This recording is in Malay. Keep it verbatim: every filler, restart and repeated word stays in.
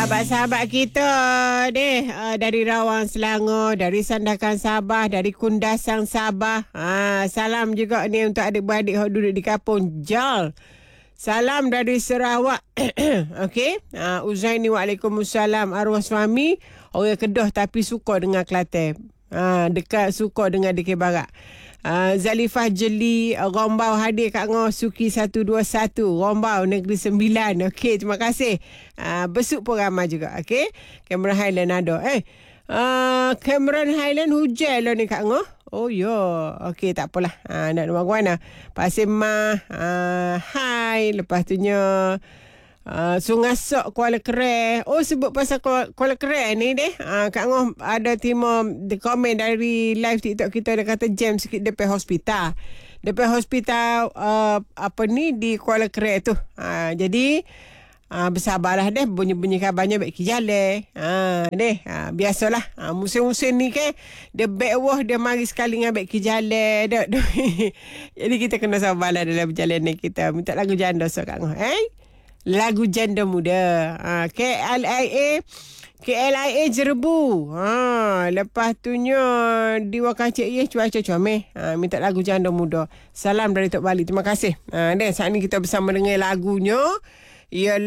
sahabat-sahabat kita deh, uh, dari Rawang Selangor, dari Sandakan Sabah, dari Kundasang Sabah. Ha, salam juga ni untuk adik-beradik yang duduk di kampung Jal. Salam dari Sarawak. Okey. Uh, Uzaini, waalaikumsalam. Arwah suami orang Kedah tapi suka dengan Kelantan. Ha, dekat suka dengan D K Barat. Uh, Zalifah Jeli, uh, Rombau hadir kat Ngah Suki satu dua satu, Rombau Negeri Sembilan. Okey, terima kasih. Uh, besuk pun ramai juga. Okey, Cameron Highland ada. Eh, uh, Cameron Highland hujan lah ni kat Ngah. Oh ya, yeah. Okey, tak apalah. Uh, nak rumah mana? Pasir Mah, uh, hai. Lepas tu nya Uh, Sungai Sok, Kuala Kere. Oh, sebut pasal Kuala, Kuala Kere ni deh. Uh, Kak Ngoh ada timur di komen dari live TikTok kita. Dia kata jam sikit depan hospital. Depan hospital uh, apa ni di Kuala Kere tu. Uh, jadi uh, bersabarlah deh. Bunyi-bunyi kabarnya baik ke jalan. Uh, deh. Uh, biasalah. Uh, musim-musim ni ke dia baik wah dia mari sekali dengan baik ke jalan. Jadi kita kena sabarlah dalam perjalanan kita. Minta lagu janda so Kak Ngoh. Eh? Lagu janda muda. Ha, K L I A K L I A Jerebu. Ha, lepas tu nya di Wakacik ye cuaca comel. Ha, minta lagu janda muda. Salam dari Tok Bali. Terima kasih. Ha, dan saat ni kita bersama dengan lagunya ialah